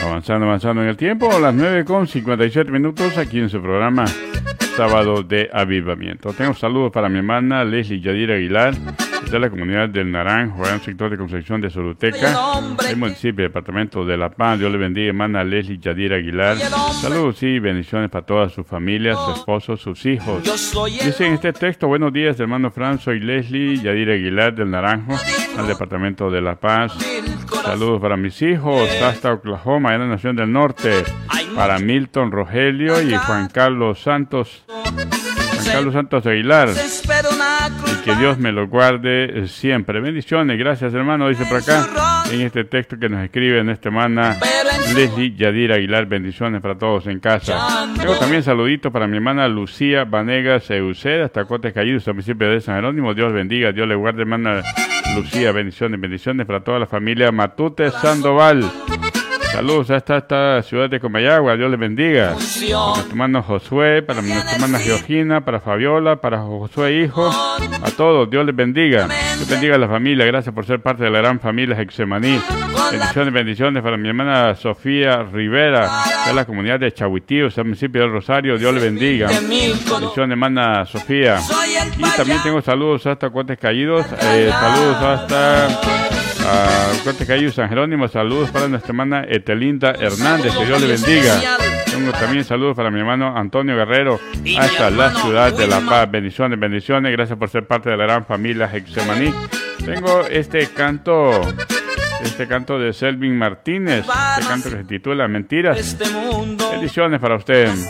Avanzando en el tiempo, a las 9:57 aquí en su programa Sábado de Avivamiento. Tengo saludos para mi hermana Leslie Yadira Aguilar, de la comunidad del Naranjo, en el sector de Concepción de Soluteca, el municipio y departamento de La Paz. Dios le bendiga, hermana Leslie Yadira Aguilar. Saludos y bendiciones para todas sus familias, su esposo, sus hijos. Dice en este texto: buenos días, hermano Fran, soy Leslie Yadira Aguilar del Naranjo, al departamento de La Paz. Saludos para mis hijos hasta Oklahoma, en la Nación del Norte, para Milton Rogelio y Juan Carlos Santos Aguilar, y que Dios me lo guarde siempre. Bendiciones, gracias hermano, dice por acá en este texto que nos escribe nuestra hermana Leslie Yadira Aguilar. Bendiciones para todos en casa. Tengo también saluditos para mi hermana Lucía Vanegas Euceda, hasta Cotes Cayudos, municipio de San Jerónimo. Dios bendiga, Dios le guarde, hermana Lucía. Bendiciones para toda la familia Matute Sandoval. Saludos hasta esta ciudad de Comayagua, Dios les bendiga. Para nuestro hermano Josué, para nuestra hermana Georgina, para Fabiola, para Josué hijo, a todos, Dios les bendiga. Dios bendiga a la familia, gracias por ser parte de la gran familia Hexemaní. Bendiciones para mi hermana Sofía Rivera, de la comunidad de Chahuitío, el municipio del Rosario, Dios le bendiga. Bendiciones, hermana Sofía. Y también tengo saludos hasta Cotes Caídos, saludos hasta Cotes Caídos, San Jerónimo. Saludos para nuestra hermana Etelinda Hernández, que Dios le bendiga. Tengo también saludos para mi hermano Antonio Guerrero, hasta la ciudad de La Paz. Bendiciones, gracias por ser parte de la gran familia Hexemaní. Tengo este canto de Selvin Martínez, este canto que se titula Mentiras. Bendiciones para usted.